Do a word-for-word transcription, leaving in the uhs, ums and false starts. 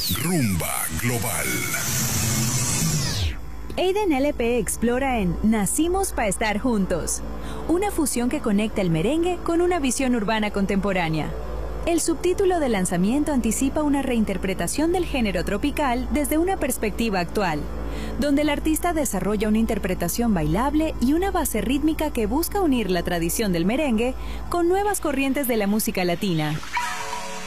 Rumba Global. Aiden L P explora en Nacimos para estar juntos, una fusión que conecta el merengue con una visión urbana contemporánea. El subtítulo de lanzamiento anticipa una reinterpretación del género tropical desde una perspectiva actual, donde el artista desarrolla una interpretación bailable y una base rítmica que busca unir la tradición del merengue con nuevas corrientes de la música latina.